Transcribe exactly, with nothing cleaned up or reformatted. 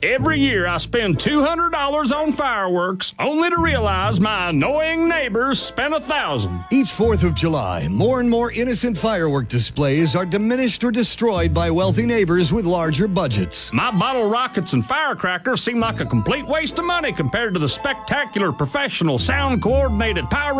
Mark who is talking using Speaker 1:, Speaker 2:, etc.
Speaker 1: Every year I spend two hundred dollars on fireworks, only to realize my annoying neighbors spent a thousand dollars.
Speaker 2: Each fourth of July, more and more innocent firework displays are diminished or destroyed by wealthy neighbors with larger budgets.
Speaker 1: My bottle rockets and firecrackers seem like a complete waste of money compared to the spectacular, professional, sound-coordinated pyro